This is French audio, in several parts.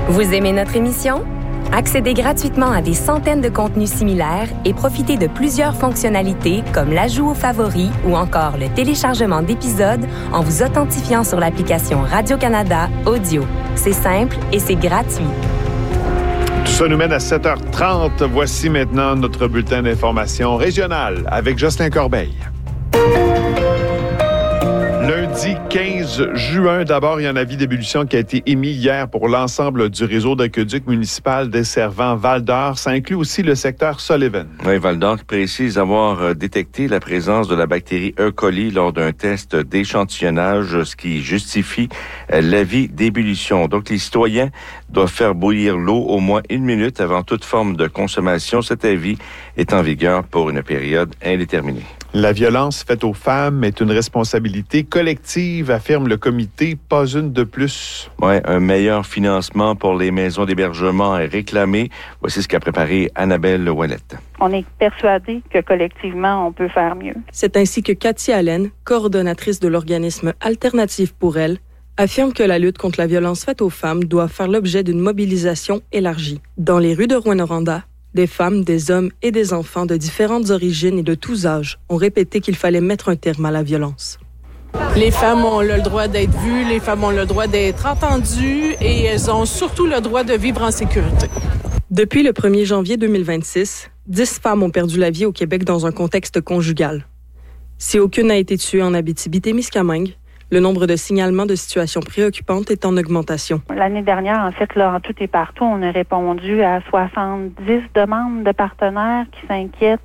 Vous aimez notre émission? Accédez gratuitement à des centaines de contenus similaires et profitez de plusieurs fonctionnalités comme l'ajout aux favoris ou encore le téléchargement d'épisodes en vous authentifiant sur l'application Radio-Canada Audio. C'est simple et c'est gratuit. Tout ça nous mène à 7h30. Voici maintenant notre bulletin d'information régionale avec Jocelyn Corbeil. Lundi 15 juin, d'abord, il y a un avis d'ébullition qui a été émis hier pour l'ensemble du réseau d'aqueduc municipal desservant Val-d'Or. Ça inclut aussi le secteur Sullivan. Oui, Val-d'Or précise avoir détecté la présence de la bactérie E. coli lors d'un test d'échantillonnage, ce qui justifie l'avis d'ébullition. Donc, les citoyens doivent faire bouillir l'eau au moins 1 minute avant toute forme de consommation. Cet avis est en vigueur pour une période indéterminée. La violence faite aux femmes est une responsabilité collective, affirme le comité Pas une de plus. Oui, un meilleur financement pour les maisons d'hébergement est réclamé. Voici ce qu'a préparé Annabelle Ouellette. On est persuadé que collectivement, on peut faire mieux. C'est ainsi que Cathy Allen, coordonnatrice de l'organisme Alternative pour elle, affirme que la lutte contre la violence faite aux femmes doit faire l'objet d'une mobilisation élargie. Dans les rues de Rouyn-Noranda, des femmes, des hommes et des enfants de différentes origines et de tous âges ont répété qu'il fallait mettre un terme à la violence. Les femmes ont le droit d'être vues, les femmes ont le droit d'être entendues et elles ont surtout le droit de vivre en sécurité. Depuis le 1er janvier 2026, 10 femmes ont perdu la vie au Québec dans un contexte conjugal. Si aucune n'a été tuée en Abitibi-Témiscamingue, le nombre de signalements de situations préoccupantes est en augmentation. L'année dernière, en fait, là, en tout et partout, on a répondu à 70 demandes de partenaires qui s'inquiètent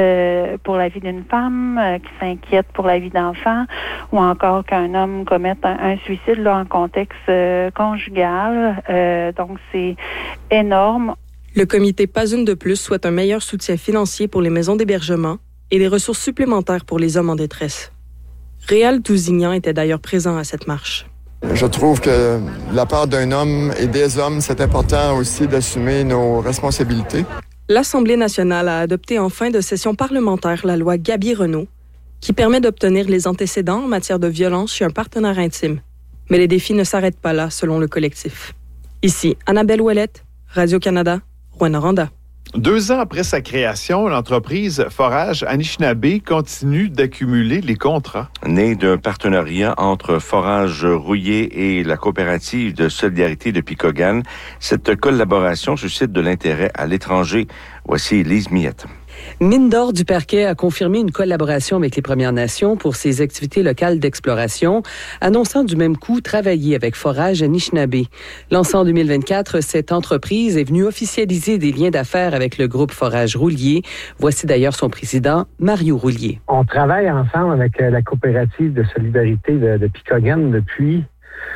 pour la vie d'une femme, qui s'inquiètent pour la vie d'enfants, ou encore qu'un homme commette un suicide là, en contexte conjugal. Donc, c'est énorme. Le comité Pas une de plus souhaite un meilleur soutien financier pour les maisons d'hébergement et des ressources supplémentaires pour les hommes en détresse. Réal Tousignan était d'ailleurs présent à cette marche. Je trouve que de la part d'un homme et des hommes, c'est important aussi d'assumer nos responsabilités. L'Assemblée nationale a adopté en fin de session parlementaire la loi Gaby-Renaud, qui permet d'obtenir les antécédents en matière de violence chez un partenaire intime. Mais les défis ne s'arrêtent pas là, selon le collectif. Ici, Annabelle Ouellette, Radio-Canada, Rouyn-Noranda. 2 ans après sa création, l'entreprise Forage Anishinaabe continue d'accumuler les contrats. Né d'un partenariat entre Forage Rouillé et la coopérative de solidarité de Picogan, cette collaboration suscite de l'intérêt à l'étranger. Voici Lise Miette. Mine d'or du Parquet a confirmé une collaboration avec les Premières Nations pour ses activités locales d'exploration, annonçant du même coup travailler avec Forage Anishinaabe. Lancée en 2024, cette entreprise est venue officialiser des liens d'affaires avec le groupe Forage Rouillé. Voici d'ailleurs son président, Mario Rouillé. On travaille ensemble avec la coopérative de solidarité de Picogan depuis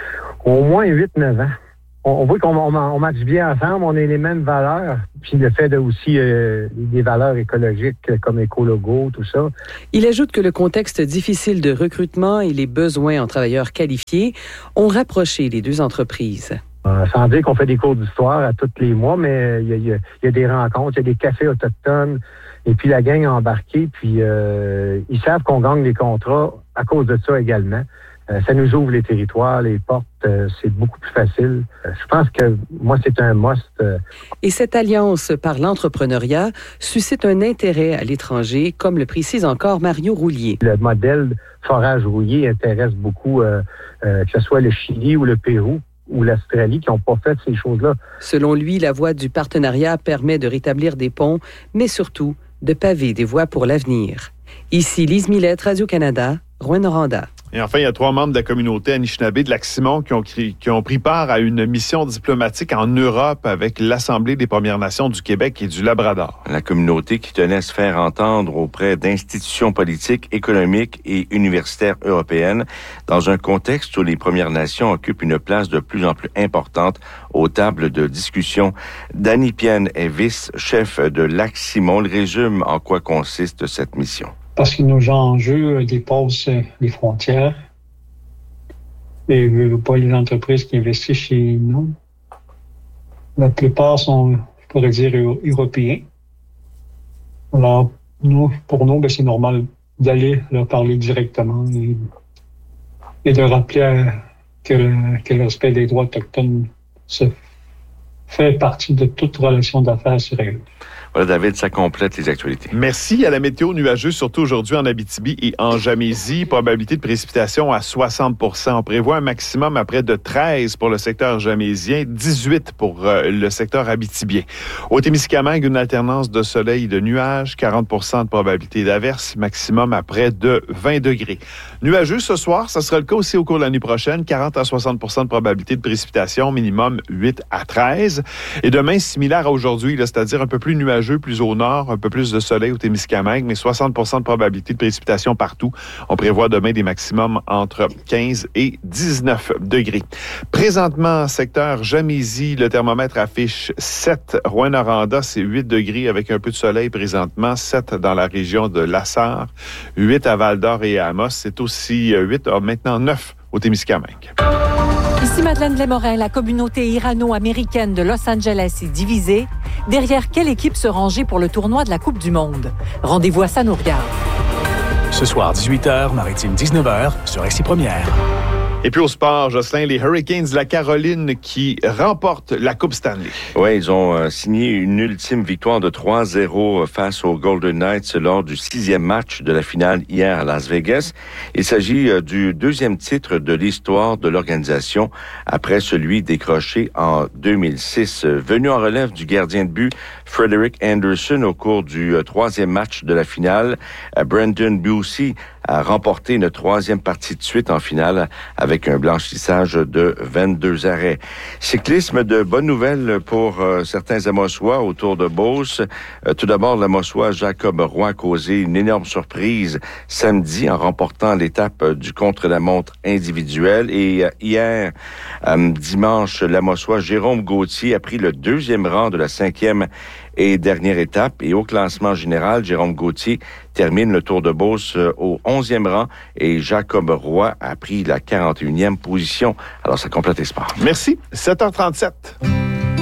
au moins 8-9 ans. On voit qu'on matche bien ensemble, on a les mêmes valeurs, puis le fait de aussi des valeurs écologiques comme écologo, tout ça. Il ajoute que le contexte difficile de recrutement et les besoins en travailleurs qualifiés ont rapproché les deux entreprises. Sans dire qu'on fait des cours d'histoire à tous les mois, mais il y a des rencontres, il y a des cafés autochtones, et puis la gang a embarqué, puis ils savent qu'on gagne des contrats à cause de ça également. Ça nous ouvre les territoires, les portes, c'est beaucoup plus facile. Je pense que moi, c'est un must. Et cette alliance par l'entrepreneuriat suscite un intérêt à l'étranger, comme le précise encore Mario Rouillé. Le modèle Forage Rouillé intéresse beaucoup, que ce soit le Chili ou le Pérou ou l'Australie, qui n'ont pas fait ces choses-là. Selon lui, la voie du partenariat permet de rétablir des ponts, mais surtout de paver des voies pour l'avenir. Ici, Lise Millette, Radio-Canada, Rouyn-Noranda. Et enfin, il y a 3 membres de la communauté Anishinaabe de Lac-Simon qui ont pris part à une mission diplomatique en Europe avec l'Assemblée des Premières Nations du Québec et du Labrador. La communauté qui tenait à se faire entendre auprès d'institutions politiques, économiques et universitaires européennes dans un contexte où les Premières Nations occupent une place de plus en plus importante aux tables de discussion. Danny Pienne est vice-chef de Lac-Simon. Il résume en quoi consiste cette mission. Parce que nos enjeux dépassent les frontières. Et pas les entreprises qui investissent chez nous. La plupart sont, je pourrais dire, européens. Alors, pour nous, c'est normal d'aller leur parler directement et de rappeler que le respect des droits autochtones se fait partie de toute relation d'affaires sur elle. Voilà, David, ça complète les actualités. Merci. À la météo nuageuse, surtout aujourd'hui en Abitibi et en Gamésie. Probabilité de précipitation à 60 %. On prévoit un maximum à près de 13 pour le secteur jamésien, 18 pour le secteur abitibien. Au Témiscamingue, une alternance de soleil et de nuages, 40 % de probabilité d'averse, maximum à près de 20 degrés. Nuageux ce soir, ça sera le cas aussi au cours de l'année prochaine, 40 à 60 % de probabilité de précipitation, minimum 8 à 13. Et demain, similaire à aujourd'hui, c'est-à-dire un peu plus nuageux, plus au nord, un peu plus de soleil au Témiscamingue, mais 60 % de probabilité de précipitation partout. On prévoit demain des maximums entre 15 et 19 degrés. Présentement, secteur Gamésie, le thermomètre affiche 7. Rouyn-Noranda, c'est 8 degrés avec un peu de soleil présentement. 7 dans la région de Lassar. 8 à Val-d'Or et à Amos. C'est aussi 8, maintenant 9 au Témiscamingue. Ici Madeleine Desmorin, la communauté irano-américaine de Los Angeles est divisée. Derrière quelle équipe se ranger pour le tournoi de la Coupe du Monde? Rendez-vous à Ça nous regarde. Ce soir, 18h, Maritime 19h, sur RCI Première. Et puis au sport, Jocelyn, les Hurricanes de la Caroline qui remportent la Coupe Stanley. Oui, ils ont signé une ultime victoire de 3-0 face aux Golden Knights lors du 6e match de la finale hier à Las Vegas. Il s'agit du 2e titre de l'histoire de l'organisation après celui décroché en 2006. Venu en relève du gardien de but Frederick Anderson au cours du 3e match de la finale, Brandon Bussi a remporté une 3e partie de suite en finale avec un blanchissage de 22 arrêts. Cyclisme, de bonnes nouvelles pour certains Amossois autour de Beauce. Tout d'abord, l'Amossois Jacob Roy a causé une énorme surprise samedi en remportant l'étape du contre-la-montre individuel. Et hier, dimanche, l'Amossois Jérôme Gauthier a pris le 2e rang de la 5e et dernière étape. Et au classement général, Jérôme Gauthier termine le Tour de Beauce au 11e rang et Jacob Roy a pris la 41e position. Alors, ça complète les sports. Merci. 7h37.